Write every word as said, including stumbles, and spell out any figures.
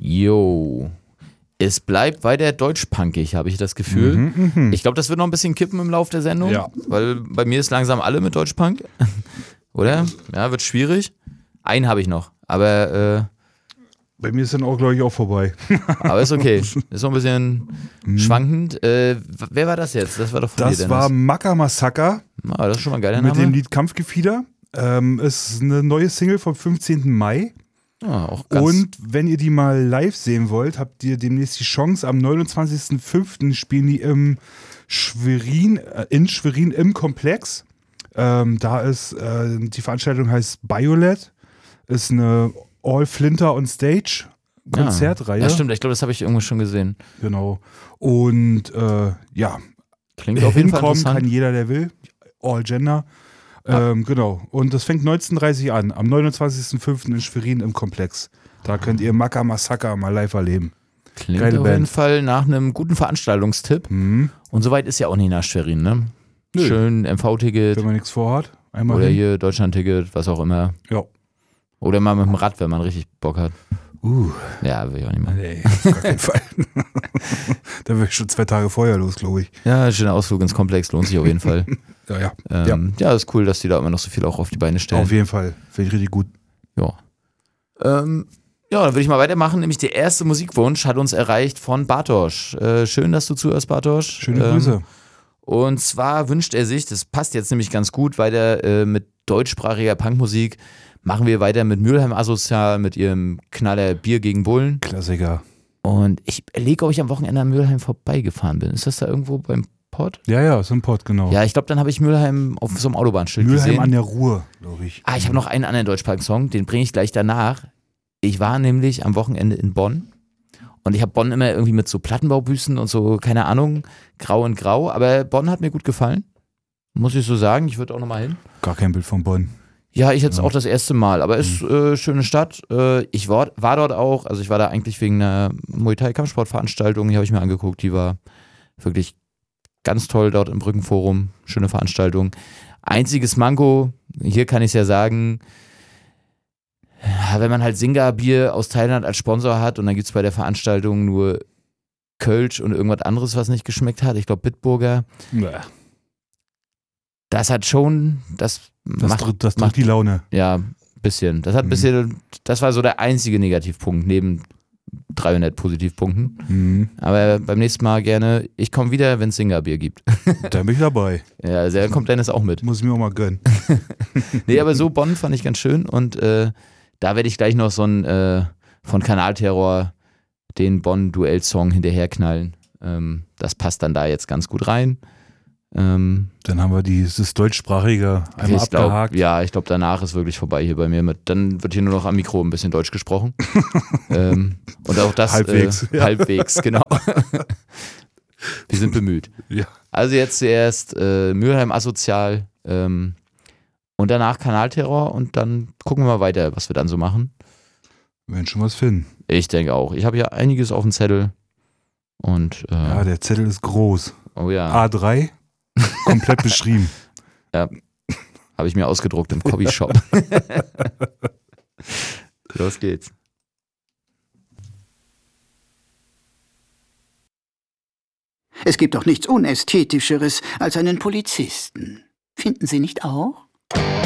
Jo. Es bleibt weiter deutschpunkig, habe ich das Gefühl. Mhm, mh. Ich glaube, das wird noch ein bisschen kippen im Laufe der Sendung. Ja. Weil bei mir ist langsam alle mit Deutschpunk. Oder? Ja, wird schwierig. Einen habe ich noch. Aber, äh, Bei mir ist dann auch, glaube ich, auch vorbei. aber ist okay. Ist noch ein bisschen Mhm. schwankend. Äh, w- wer war das jetzt? Das war doch von dir, Das Dennis. war Maka Massaker Ah, das ist schon mal ein geiler mit Name. dem Lied Kampfgefieder. Ähm, ist eine neue Single vom fünfzehnten Mai. Ah, auch ganz Und wenn ihr die mal live sehen wollt, habt ihr demnächst die Chance. Am neunundzwanzigsten fünften spielen die im Schwerin, äh, in Schwerin im Komplex. Ähm, da ist, äh, die Veranstaltung heißt Violet. Ist eine All-Flinter on Stage Konzertreihe. Ja, stimmt. Ich glaube, das habe ich irgendwo schon gesehen. Genau. Und äh, ja, Klingt auf jeden Fall hinkommen interessant. kann jeder, der will. All Gender. Ähm, genau. Und das fängt neunzehn Uhr dreißig an. Am neunundzwanzigsten fünften in Schwerin im Komplex. Da könnt ihr Maka Massaker mal live erleben. Klingt Geile auf Band. jeden Fall nach einem guten Veranstaltungstipp. Mhm. Und soweit ist ja auch nicht nach Schwerin, ne? Nö. Schön M V-Ticket Wenn man nichts vorhat. Einmal oder hin. hier Deutschland-Ticket, was auch immer. Ja. Oder mal mit dem Rad, wenn man richtig Bock hat. Uh. Ja, will ich auch nicht mehr. Nee, auf gar keinen Fall. Da wäre ich schon zwei Tage vorher los, glaube ich. Ja, schöner Ausflug ins Komplex, lohnt sich auf jeden Fall. Ja, ja. Ähm, ja. ja, ist cool, dass die da immer noch so viel auch auf die Beine ja. stellen. Auf jeden Fall. Finde ich richtig gut. Ja. Ähm, ja, dann würde ich mal weitermachen. Nämlich der erste Musikwunsch hat uns erreicht von Bartosz. Äh, schön, dass du zuhörst, Bartosz. Schöne Ähm, Grüße. Und zwar wünscht er sich, das passt jetzt nämlich ganz gut, weiter äh, mit deutschsprachiger Punkmusik. Machen wir weiter mit Mülheim Asozial, mit ihrem Knaller Bier gegen Bullen. Klassiker. Und ich überlege, ob ich am Wochenende an Mülheim vorbeigefahren bin. Ist das da irgendwo beim Pott? Ja, ja, so ein Pott, genau. Ja, ich glaube, dann habe ich Mülheim auf so einem Autobahnschild Mülheim gesehen. an der Ruhr, glaube ich. Ah, ich habe noch einen anderen Deutschpunk-Song, den bringe ich gleich danach. Ich war nämlich am Wochenende in Bonn und ich habe Bonn immer irgendwie mit so Plattenbaubüsten und so, keine Ahnung, grau und grau, aber Bonn hat mir gut gefallen, muss ich so sagen. Ich würde auch nochmal hin. Gar kein Bild von Bonn. Ja, ich jetzt Ja. auch das erste Mal, aber ist äh, schöne Stadt. Äh, ich war, war dort auch, also ich war da eigentlich wegen einer Muay Thai Kampfsportveranstaltung, die habe ich mir angeguckt, die war wirklich ganz toll dort im Brückenforum, schöne Veranstaltung. Einziges Manko, hier kann ich es ja sagen, ja, wenn man halt Singa-Bier aus Thailand als Sponsor hat und dann gibt es bei der Veranstaltung nur Kölsch und irgendwas anderes, was nicht geschmeckt hat, ich glaube Bitburger, Ja. das hat schon, das, Das, macht, drückt, das macht drückt die Laune. ja, ein bisschen. Das hat ein Mhm. bisschen, das war so der einzige Negativpunkt neben dreihundert Positivpunkten. Mhm. Aber beim nächsten Mal gerne, ich komme wieder, wenn es Singa-Bier gibt. Da bin ich dabei. Ja, also dann kommt Dennis auch mit. Muss ich mir auch mal gönnen. Nee, aber so Bonn fand ich ganz schön und äh, da werde ich gleich noch so einen äh, von Kanalterror den Bonn-Duell-Song hinterherknallen. Ähm, das passt dann da jetzt ganz gut rein. Ähm, Dann haben wir dieses deutschsprachige einmal ich glaub, abgehakt. ja, ich glaube, danach ist wirklich vorbei hier bei mir. Mit, dann wird hier nur noch am Mikro ein bisschen Deutsch gesprochen. ähm, und auch das Halbwegs, Äh, ja. halbwegs, genau. Wir sind bemüht. Ja. Also jetzt zuerst äh, Mülheim Asozial ähm, und danach Kanalterror und dann gucken wir mal weiter, was wir dann so machen. Wir werden schon was finden. Ich denke auch. Ich habe ja einiges auf dem Zettel und äh, Ja, der Zettel ist groß. oh ja, A drei, komplett beschrieben. habe ich mir ausgedruckt im Copyshop. Los geht's. Es gibt doch nichts Unästhetischeres als einen Polizisten. Finden Sie nicht auch?